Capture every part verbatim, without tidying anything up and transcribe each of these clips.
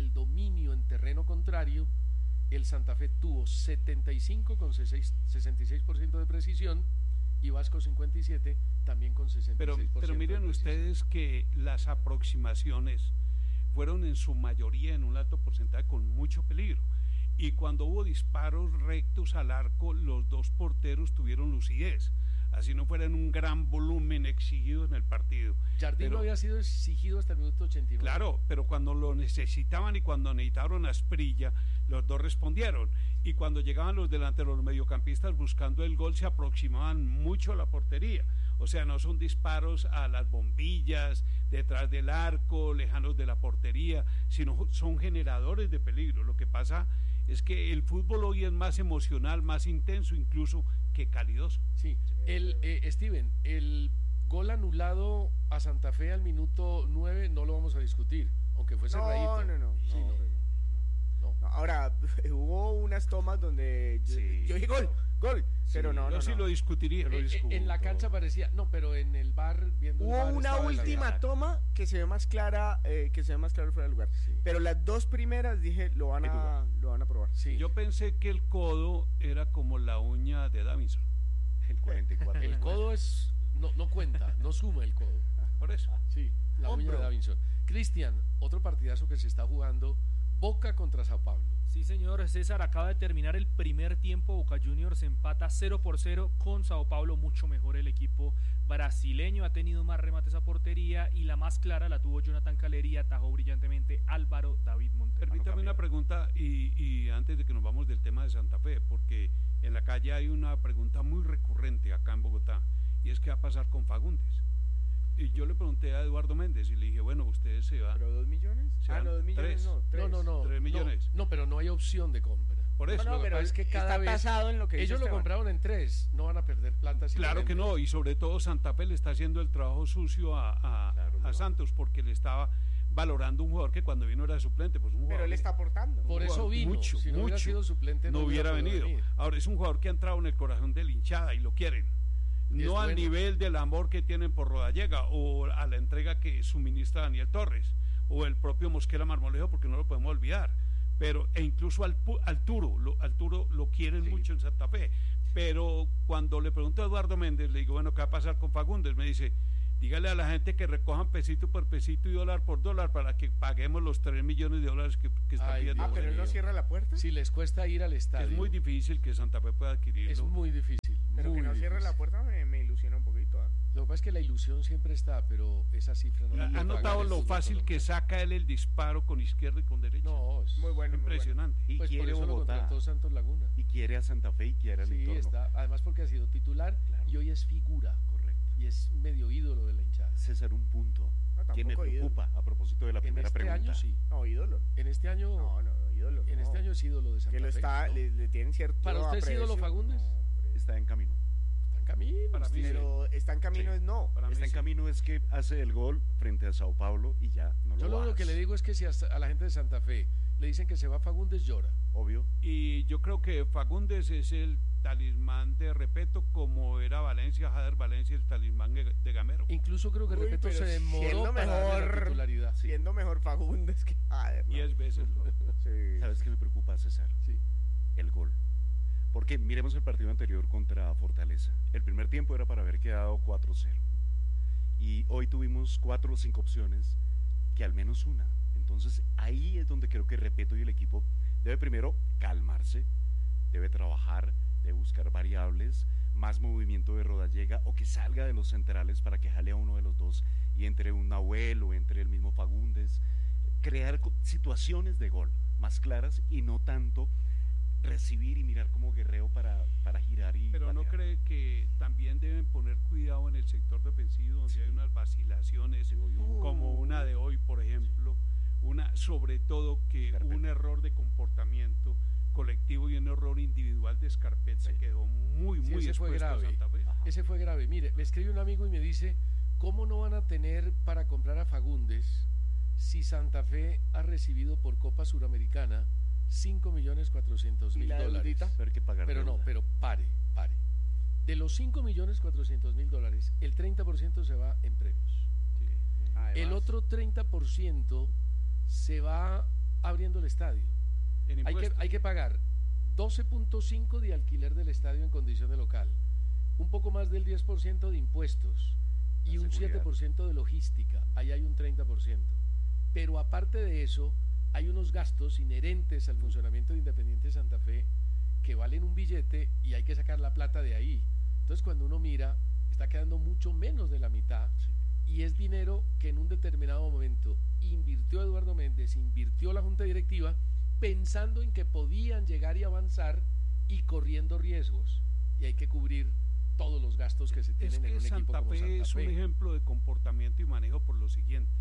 el dominio en terreno contrario, el Santa Fe tuvo setenta y cinco con sesenta y seis por ciento de precisión y Vasco cincuenta y siete también con sesenta y seis por ciento. Pero, pero miren ustedes que las aproximaciones fueron en su mayoría en un alto porcentaje con mucho peligro. Y cuando hubo disparos rectos al arco, los dos porteros tuvieron lucidez, así no fuera en un gran volumen exigido en el partido. Jardín pero, no había sido exigido hasta el minuto ochenta y nueve. Claro, pero cuando lo necesitaban y cuando necesitaron a Asprilla, los dos respondieron. Y cuando llegaban los delanteros, los mediocampistas buscando el gol, se aproximaban mucho a la portería. O sea, no son disparos a las bombillas, detrás del arco, lejanos de la portería, sino son generadores de peligro. Lo que pasa es que el fútbol hoy es más emocional, más intenso incluso que calidoso. Sí, el, eh, Steven, el gol anulado a Santa Fe al minuto nueve no lo vamos a discutir, aunque fue cerradito. No, no, no. Sí, no, no. no. no. Ahora, hubo unas tomas donde yo, Sí. yo dije gol, gol, Sí, pero no, yo no, sí no. lo discutiría. Eh, Lo eh, discuto. en la cancha parecía, no, pero en el bar viendo el Hubo bar una estaba la- última toma que se ve más clara, eh, que se ve más claro fuera del lugar. Sí. Pero las dos primeras dije lo van a, lo van a probar. Sí. Yo pensé que el codo era como la uña de Davinson. El cuarenta y cuatro. El codo es no, no cuenta, no suma el codo. Por eso. Sí, la uña Hombro. de Davinson. Cristian, otro partidazo que se está jugando, Boca contra Sao Paulo. Sí, señor César, acaba de terminar el primer tiempo. Boca Juniors empata cero por cero con Sao Paulo, mucho mejor el equipo brasileño, ha tenido más remates a portería y la más clara la tuvo Jonathan Caleri, atajó brillantemente Álvaro David Montero. Permítame una pregunta y, y antes de que nos vamos del tema de Santa Fe, porque en la calle hay una pregunta muy recurrente acá en Bogotá, y es qué va a pasar con Fagundes. Y yo le pregunté a Eduardo Méndez y le dije, bueno, ustedes se van. ¿Pero dos millones? Se Ah, van no, dos millones tres. no, tres. No, no, no. Tres millones. No, no, pero no hay opción de compra. Por eso. No, no, Lo que pero pasa es que cada está vez tasado en lo que dice ellos lo Esteban. compraron en tres, no van a perder plata. Si Claro lo que venden. no, y sobre todo Santa Fe le está haciendo el trabajo sucio a, a, Claro, a no. Santos porque le estaba valorando un jugador que cuando vino era suplente, pues un jugador Pero él está aportando. Por eso jugador vino. mucho, Si no hubiera mucho. sido suplente, no hubiera podido venido. venir. Ahora es un jugador que ha entrado en el corazón de la hinchada y lo quieren. Y es No al bueno. nivel del amor que tienen por Rodallega o a la entrega que suministra Daniel Torres o el propio Mosquera Marmolejo, porque no lo podemos olvidar. Pero e incluso al Arturo, lo, Arturo lo quieren Sí. mucho en Santa Fe. Pero cuando le pregunto a Eduardo Méndez, le digo, bueno, ¿qué va a pasar con Fagundes? Me dice, dígale a la gente que recojan pesito por pesito y dólar por dólar para que paguemos los tres millones de dólares que, que están Ay, pidiendo. Ah, pero él no Dios. cierra la puerta. Si les cuesta ir al estadio. Es muy difícil que Santa Fe pueda adquirirlo. Es muy difícil. Pero muy que no cierre difícil. la puerta me, me ilusiona un poquito. ¿eh? Lo que pasa es que la ilusión siempre está, pero esa cifra no la ¿Ha puede notado pagar el lo fútbol fácil que colombiano. saca él el disparo con izquierda y con derecha? No, es Muy bueno, muy bueno. Impresionante. Y Pues por quiere eso lo Bogotá. contrató Santos Laguna. Y quiere a Santa Fe y quiere al Sí, entorno. está. Además porque ha sido titular Claro. y hoy es figura. Correcto. Y es medio ídolo de la hinchada. César, un punto. No, que me tampoco preocupa a propósito de la En primera este pregunta. año sí. No, ídolo. En este año, No, no, ídolo. en no. este año es ídolo de Santa Que lo Fe, está, ¿no? le, le tienen cierto ¿Para usted es ídolo aprecio. Fagundes? No, hombre. Está en camino. Está en camino. Para mí sí. Pero está en camino Sí. es no. Para mí Está en sí. camino es que hace el gol frente a Sao Paulo y ya no lo Yo lo único bajas. que le digo es que si a, a la gente de Santa Fe le dicen que se va Fagundes, llora. Obvio. Y yo creo que Fagundes es el talismán de Repeto, como era Valencia, Jader Valencia, el talismán de de Gamero. Incluso creo que Uy, Repeto pero se demoró siendo para darle la mejor. titularidad. Siendo mejor Fagundes que Jader. ¿no? Diez veces. lo- Sí. ¿Sabes qué me preocupa, César? Sí. El gol. Porque miremos el partido anterior contra Fortaleza. El primer tiempo era para haber quedado cuatro cero. Y hoy tuvimos cuatro o cinco opciones, que al menos una. Entonces ahí es donde creo que Repeto y el equipo debe primero calmarse, debe trabajar, debe buscar variables, más movimiento de Rodallega o que salga de los centrales para que jale a uno de los dos y entre un Nahuel o entre el mismo Fagundes, crear co- situaciones de gol más claras y no tanto recibir y mirar como guerreo para, para girar y Pero no patear. cree que también deben poner cuidado en el sector defensivo, donde Sí. hay unas vacilaciones, Sí, hoy hubo- como una de hoy, por ejemplo, una sobre todo que Scarpetta. un error de comportamiento colectivo y un error individual de Scarpetta Sí. quedó muy, Sí, muy ese fue expuesto a grave. Santa Fe. Ajá. Ese fue grave. Mire, me escribe un amigo y me dice, ¿cómo no van a tener para comprar a Fagundes si Santa Fe ha recibido por Copa Suramericana cinco millones cuatrocientos ¿Y mil la dólares? deudita? Pero hay que pagar Pero no, deuda. pero pare, pare. De los cinco millones cuatrocientos mil dólares, el treinta por ciento se va en premios. Además, El otro treinta por ciento se va abriendo el estadio. En Hay que, hay que pagar doce punto cinco de alquiler del estadio en condición de local, un poco más del diez por ciento de impuestos y La un seguridad. siete por ciento de logística, ahí hay un treinta por ciento. Pero aparte de eso, hay unos gastos inherentes al funcionamiento de Independiente Santa Fe que valen un billete y hay que sacar la plata de ahí. Entonces cuando uno mira, está quedando mucho menos de la mitad y es dinero que en un determinado momento invirtió Eduardo Méndez, invirtió la Junta Directiva pensando en que podían llegar y avanzar y corriendo riesgos. Y hay que cubrir todos los gastos que se tienen Es que en un equipo Santa como Fe Santa es un Fe. ejemplo de comportamiento y manejo por lo siguiente.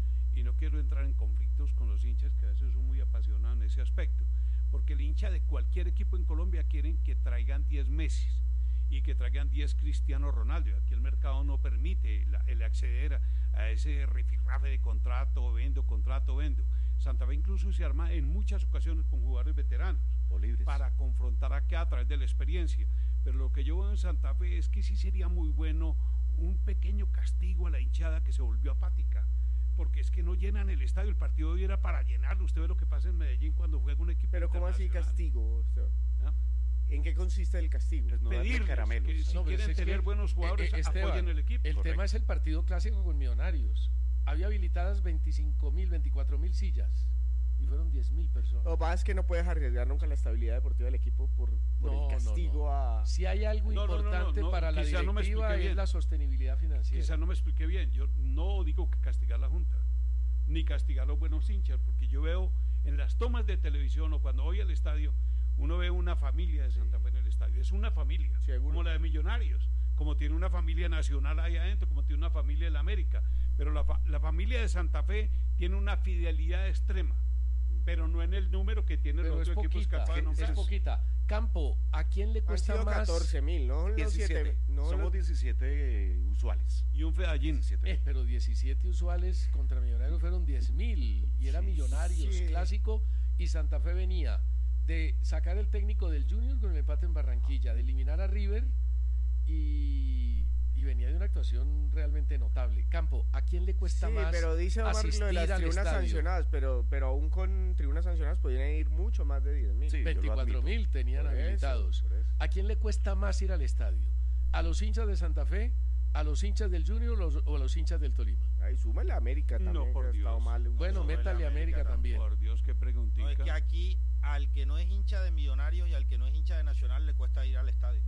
Y no quiero entrar en conflictos con los hinchas que a veces son muy apasionados en ese aspecto, porque el hincha de cualquier equipo en Colombia quieren que traigan diez Messi y que traigan diez Cristiano Ronaldo. Y aquí el mercado no permite la, el acceder a, a ese rifirrafe de contrato, vendo, contrato, vendo. Santa Fe incluso se arma en muchas ocasiones con jugadores veteranos O libres. para confrontar acá a través de la experiencia. Pero lo que yo veo en Santa Fe es que sí sería muy bueno un pequeño castigo a la hinchada que se volvió apática, porque es que no llenan el estadio. El partido de hoy era para llenarlo. Usted ve lo que pasa en Medellín cuando juega un equipo Pero ¿cómo así internacional. castigo, Esteban? ¿Ah? ¿En qué consiste el castigo? Pues no darle Pedirles caramelos. que si No, pero quieren es que, tener buenos jugadores, eh, eh, Esteban, apoyen el equipo. El Correcto. tema es el partido clásico con Millonarios. Había habilitadas veinticinco mil, veinticuatro mil sillas y fueron diez mil personas. Lo que pasa es que no puedes arriesgar nunca la estabilidad deportiva del equipo por, por No, no, el castigo no. a... Si hay algo No, no, no, no, importante no, para la quizá no me directiva expliqué es bien. la sostenibilidad financiera. Quizá no me expliqué bien. Yo no digo que castigar la Junta, ni castigar a los buenos hinchas, porque yo veo en las tomas de televisión o cuando voy al estadio, uno ve una familia de Santa Fe en el estadio. Es una familia, Seguro. como la de Millonarios, como tiene una familia nacional ahí adentro, como tiene una familia de la América. Pero la, fa- la familia de Santa Fe tiene una fidelidad extrema, pero no en el número que tiene Pero los es otros equipos poquita, capaz de es nombrar. poquita. Campo, ¿a quién le Han cuesta sido más? catorce mil, ¿no? Los diecisiete. siete, no, Somos los- diecisiete eh, usuales. Y un Fedallín. diecisiete. Eh, pero diecisiete usuales contra Millonarios fueron diez mil y era Sí, Millonarios sí. clásico y Santa Fe venía de sacar el técnico del Junior con el empate en Barranquilla, de eliminar a River y, y venía de una actuación realmente notable. Campo, ¿a quién le cuesta Sí, más pero dice Omar asistir lo de las al tribunas estadio? sancionadas, pero, pero aún con tribunas sancionadas podrían ir mucho más de diez mil. Sí, yo lo veinticuatro mil admito. tenían Por eso, habilitados. por eso. ¿A quién le cuesta más ir al estadio? ¿A los hinchas de Santa Fe? ¿A los hinchas del Junior o los- o a los hinchas del Tolima? Ahí súmale a América No, también, por que ha estado Dios. mal. Bueno, No, métale a el América América también. Por Dios, qué preguntita. No, es que aquí al que no es hincha de Millonarios y al que no es hincha de Nacional le cuesta ir al estadio.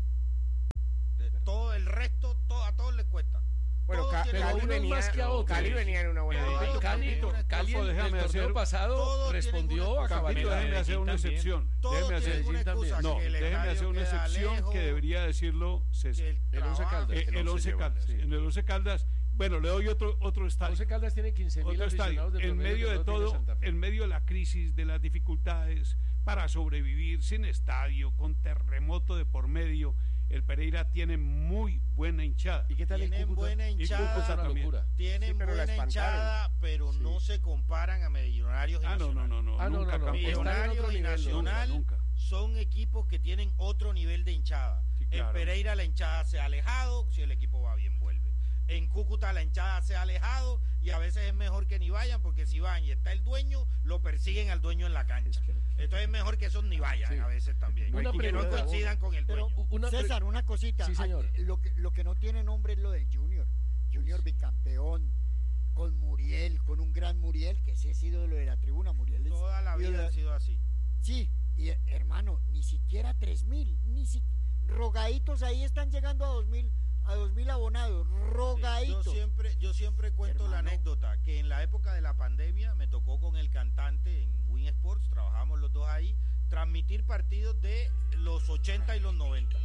De todo el resto, to- a todos les cuesta. Bueno, Todos Ca- tienen- pero Cali, unos venía, más que a otros. Cali venía en una buena Todos dinámica. tienen Cali, una- Cali en Campos, el déjame torneo hacer- pasado todos tienen respondió una a cosa. Campito, Cabanera. déjeme hacer una También. excepción. Todos Déjeme hacer, tienen una Medellín excusa, también. no, que el déjeme estadio hacer una queda excepción lejos, que debería decirlo César. que Eh, El Once trabajo. Caldas. el el Once Once lleva, Caldas. sí. En el Once Caldas, bueno, le doy otro, otro estadio. Once Caldas tiene quince mil Otro estadio. aficionados de En promedio medio que de no tiene todo, Santa Fe. en medio de la crisis, de las dificultades para sobrevivir sin estadio, con terremoto de por medio, el Pereira tiene muy buena hinchada. ¿Y qué tal en Tienen Cúcuta? buena Y hinchada, Cúcuta Es una también. locura. Tienen Sí, pero la buena espantaron. hinchada, pero Sí. no se comparan a Millonarios y Ah, no, no, Nacional. no, no, Ah, no, nunca no, no. campeón. Están en Millonarios otro y nivel, Nacional nunca, nunca. son equipos que tienen otro nivel de hinchada. Sí, claro. En Pereira la hinchada se ha alejado, si el equipo va bien vuelve. En Cúcuta la hinchada se ha alejado y a veces es mejor que ni vayan, porque si van y está el dueño, lo persiguen al dueño en la cancha. Entonces es mejor que esos ni vayan Sí. a veces también. Una y que no pregunta. coincidan con el Pero, dueño. Una pre- César, una cosita. Sí, señor. Ah, Lo que, lo que no tiene nombre es lo del Junior. Junior bicampeón, con Muriel, con un gran Muriel, que ese ha sido lo de la tribuna. Muriel es Toda la vida ídolo- han sido así. Sí, y eh, hermano, ni siquiera tres mil, ni si, rogaditos ahí están llegando a dos mil, a dos mil abonados, Sí, rogaditos. Yo siempre, yo siempre cuento la Hermano. anécdota que en la época de la pandemia me tocó con el cantante en Win Sports, trabajamos los dos ahí, transmitir partidos de los ochenta y los noventa.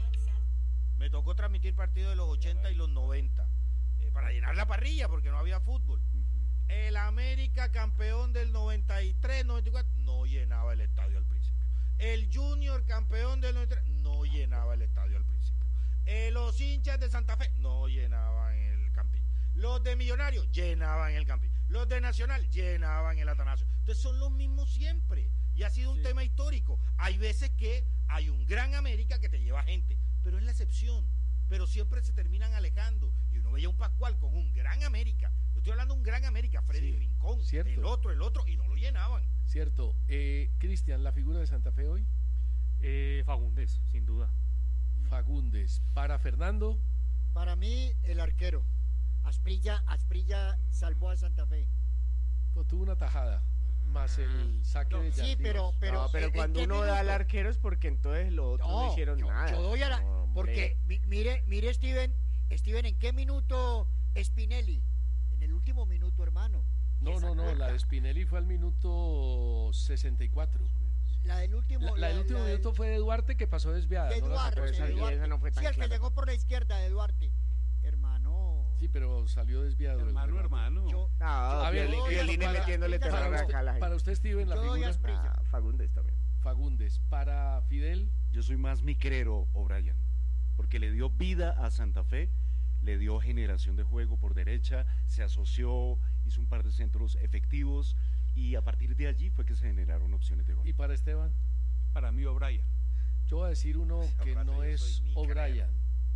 Me tocó transmitir partidos de los ochenta y los noventa eh, para llenar la parrilla porque no había fútbol. El América campeón del noventa y tres, noventa y cuatro no llenaba el estadio al principio. El Junior campeón del noventa y tres no llenaba el estadio al principio. Eh, los hinchas de Santa Fe no llenaban el Campín. Los de Millonarios llenaban el Campín. Los de Nacional llenaban el Atanasio. Entonces son los mismos siempre. Y ha sido un Sí. tema histórico. Hay veces que hay un gran América que te lleva gente, pero es la excepción. Pero siempre se terminan alejando. Y uno veía un Pascual con un gran América. Estoy hablando de un gran América, Freddy Sí, Rincón, cierto. el otro, el otro, y no lo llenaban. Cierto. Eh, Cristian, ¿la figura de Santa Fe hoy? Eh, Fagundes, sin duda. Fagundes. Para Fernando, Para mí, el arquero. Asprilla, Asprilla salvó a Santa Fe. pues, tuvo una tajada, más el saque No, de sí, Jardinos. pero, pero, no, pero ¿en cuando qué uno da al minuto? arquero es porque entonces los otros no, No, hicieron yo, nada. yo doy a la, No, hombre. porque mi- mire, mire Steven, Steven, ¿en qué minuto Spinelli? En el último minuto, hermano. No, Esa no, no, la coca, de Spinelli fue al minuto sesenta y cuatro. La del último. La, la del último la del- minuto fue de Duarte, que pasó desviada. de ¿no? La sacó Duarte, de esa de y salida. Duarte. esa no fue tan Sí, el que clara. llegó por la izquierda de Duarte. Hermano. Sí, pero salió desviado. el Hermano, remate. hermano. Yo, No, A ver, Violín, yo- Violín para- metiéndole para terror Para acá a la usted, para gente. usted, Steven, la Yo doy a figura Asprilla. Ah, Fagundes también. Fagundes. Para Fidel, Yo soy más micrero O'Brien, porque le dio vida a Santa Fe, le dio generación de juego por derecha, se asoció, hizo un par de centros efectivos y a partir de allí fue que se generaron opciones de gol. y para Esteban, Para mí, O'Brien. yo voy a decir uno que rato no yo es soy micrero. O'Brien,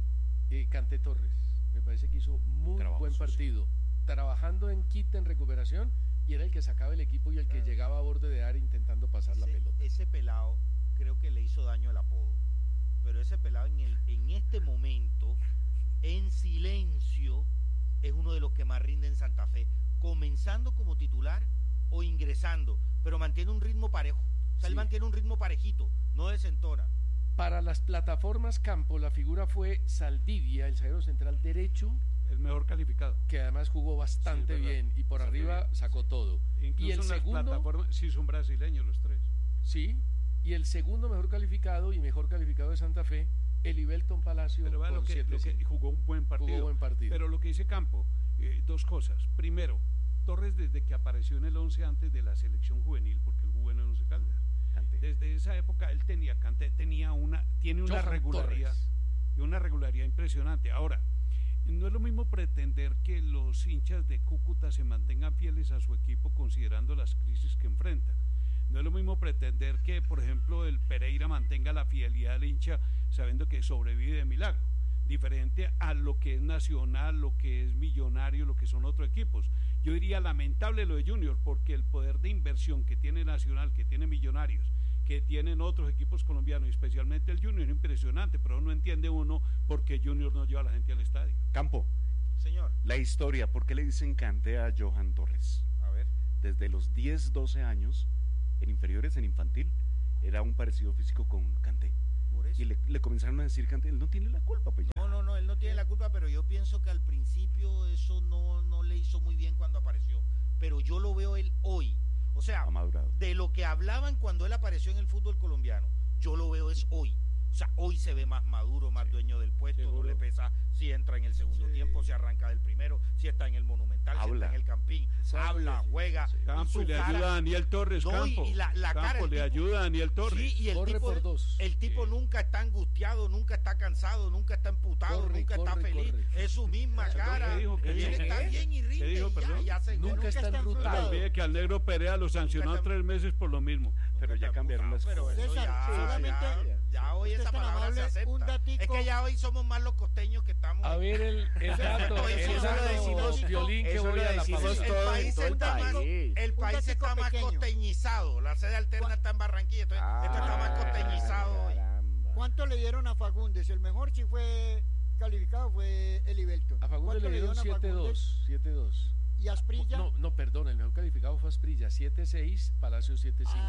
eh, Canté Torres. Me parece que hizo muy Trabajo buen sucio. partido, trabajando en quita, en recuperación, y era el que sacaba el equipo y el que Ah. llegaba a borde de área intentando pasar la ese, pelota. ese pelado creo que le hizo daño el apodo. Pero ese pelado en, el, en este momento, en silencio, es uno de los que más rinde en Santa Fe, comenzando como titular o ingresando, pero mantiene un ritmo parejo. O sea, él Sí. mantiene un ritmo parejito, no desentona. Para las plataformas campo, la figura fue Saldivia, el zaguero central derecho, El mejor calificado. que además jugó bastante Sí, verdad. bien y por Salió arriba bien. sacó todo. Incluso y el en las segundo, plataformas, sí son brasileños los tres. sí, y el segundo mejor calificado y mejor calificado de Santa Fe, Elibelton Palacio Pero vea con lo que, lo siete que jugó un buen partido. Jugó buen partido. Pero lo que dice Campo, eh, dos cosas. Primero, Torres desde que apareció en el once antes de la selección juvenil, porque él jugó en el once Caldas. Canté. Desde esa época él tenía, Canté tenía una, tiene una Johan regularidad, Torres. y una regularidad impresionante. Ahora, no es lo mismo pretender que los hinchas de Cúcuta se mantengan fieles a su equipo considerando las crisis que enfrentan. No es lo mismo pretender que, por ejemplo, el Pereira mantenga la fidelidad del hincha sabiendo que sobrevive de milagro. Diferente a lo que es Nacional, lo que es Millonario, lo que son otros equipos. Yo diría lamentable lo de Junior, porque el poder de inversión que tiene Nacional, que tiene Millonarios, que tienen otros equipos colombianos, y especialmente el Junior, es impresionante, pero no entiende uno por qué Junior no lleva a la gente al estadio. Campo, Señor, la historia, ¿por qué le dicen Canté a Johan Torres? a ver. Desde los diez, doce años, en inferiores, en infantil, era un parecido físico con Canté. Por eso. Y le, le comenzaron a decir Canté, él no tiene la culpa, pues ya. No, no, no, él no tiene la culpa, pero yo pienso que al principio eso no, no le hizo muy bien cuando apareció. Pero yo lo veo él hoy. O sea, Ha madurado. de lo que hablaban cuando él apareció en el fútbol colombiano, yo lo veo es hoy. O sea, hoy se ve más maduro, más Sí, dueño del puesto, seguro. no le pesa si entra en el segundo Sí. tiempo, si arranca del primero, si está en el Monumental, si Habla. está en el Campín, Sabe, habla, sí, juega. sí. y Campo, su y le cara- ayuda a Daniel Torres, No, y- Campo. y la- la cara, Campo, el le tipo- ayuda a Daniel Torres. Sí, y el Corre tipo, por dos. el tipo Sí. nunca está angustiado, nunca está cansado, nunca está emputado, Corre, nunca está corre, feliz. corre. Es su misma ¿Qué cara. dijo? ¿Qué Él dijo? está ¿Qué? bien y ¿Qué rinde dijo, y ya, perdón? y hace Nunca goles. está está No enrutado. olvide que al negro Perea lo sancionó está- tres meses por lo mismo. Pero ya está cambiaron las emputado, pero cosas. eso César, ya, solamente- ya, ya hoy usted esa es tan palabra amable, se acepta. un datico- Es que ya hoy somos más los costeños que estamos. A ver el, el dato, Eso el lo dato, decimos- Violín, que eso voy lo a la decimos pausa. el todo en país todo el está más, país. el Un país datico está más pequeño. costeñizado. La sede alterna está en Barranquilla, entonces esto está más costeñizado hoy. caramba. ¿Cuánto le dieron a Fagundes? El mejor si fue calificado fue Elibelton. A Fagundes ¿Cuánto le dieron a siete Fagundes? dos, siete dos. ¿Y Asprilla? No, no, perdón, el mejor calificado fue Asprilla, siete seis, Palacio siete cinco.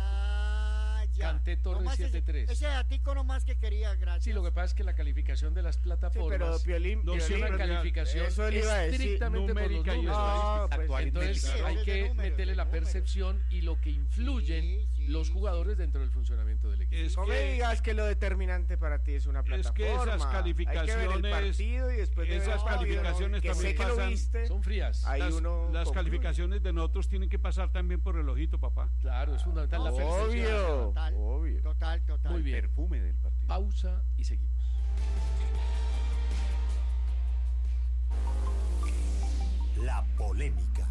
Ah, ya. Canté Torres Nomás ese- siete tres. Ese datico nomás que quería, gracias. Sí, lo que pasa es que la calificación de las Sí, plataformas pero Piolín, No, es sí, una pero ya- calificación eso le iba a decir, estrictamente por los numérica y números. No, pues, Actual- Entonces Sí, hay es de que números, meterle de la números. percepción y lo que influyen Sí, sí, los sí. jugadores dentro del funcionamiento del equipo. Es no me que- digas que lo determinante para ti es una Es plataforma. que esas Hay que ver el calificaciones- partido y después de esas ver el partido, calificaciones que también sé que lo pasan- viste. Son frías. Ahí las, uno las concluye. calificaciones de nosotros tienen que pasar también por el ojito, papá. Claro, es fundamental la percepción. Obvio, Total. obvio. Total, total. Muy bien. Perfume del partido. Pausa y seguimos. La polémica.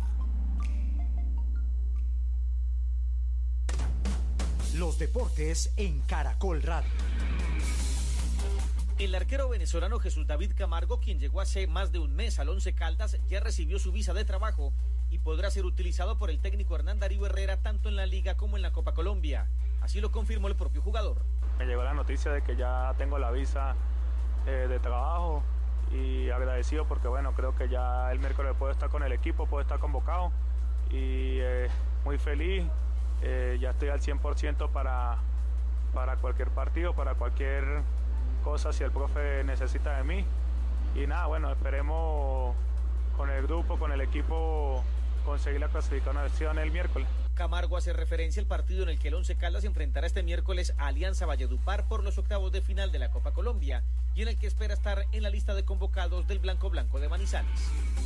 Los deportes en Caracol Radio. El arquero venezolano Jesús David Camargo, quien llegó hace más de un mes al Once Caldas, ya recibió su visa de trabajo y podrá ser utilizado por el técnico Hernán Darío Herrera tanto en la Liga como en la Copa Colombia. Así lo confirmó el propio jugador. Me llegó la noticia de que ya tengo la visa eh, de trabajo y agradecido porque bueno, creo que ya el miércoles puedo estar con el equipo, puedo estar convocado y eh, muy feliz, eh, ya estoy al cien por ciento para, para cualquier partido, para cualquier cosa si el profe necesita de mí y nada, bueno, esperemos con el grupo, con el equipo conseguir la clasificación el miércoles. Camargo hace referencia al partido en el que el Once Caldas enfrentará este miércoles a Alianza Valledupar por los octavos de final de la Copa Colombia y en el que espera estar en la lista de convocados del Blanco Blanco de Manizales.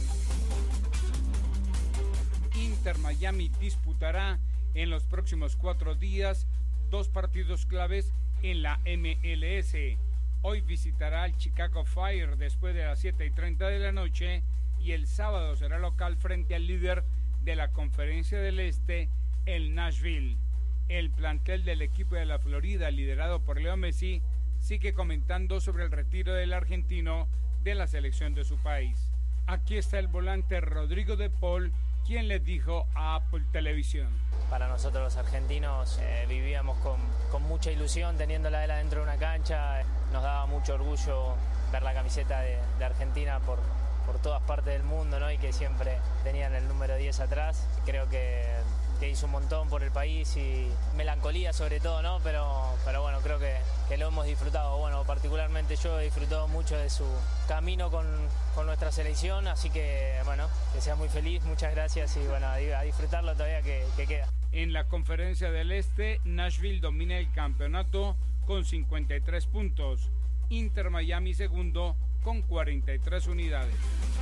Inter Miami disputará en los próximos cuatro días dos partidos claves en la M L S. Hoy visitará al Chicago Fire después de las siete y treinta de la noche y el sábado será local frente al líder de la Conferencia del Este, el Nashville. El plantel del equipo de la Florida, liderado por Leo Messi, sigue comentando sobre el retiro del argentino de la selección de su país. Aquí está el volante Rodrigo de Paul, quien les dijo a Apple Televisión. Para nosotros los argentinos eh, vivíamos con, con mucha ilusión teniéndola él adentro de una cancha. Nos daba mucho orgullo ver la camiseta de, de Argentina por, por todas partes del mundo, ¿no? Y que siempre tenían el número diez atrás. Creo que, que hizo un montón por el país y melancolía sobre todo, ¿no? Pero, pero bueno, creo que, que lo hemos disfrutado. Bueno, particularmente yo he disfrutado mucho de su camino con, con nuestra selección, así que bueno, que sea muy feliz, muchas gracias y bueno, a disfrutarlo todavía que, que queda. En la Conferencia del Este, Nashville domina el campeonato con cincuenta y tres puntos. Inter Miami segundo con cuarenta y tres unidades.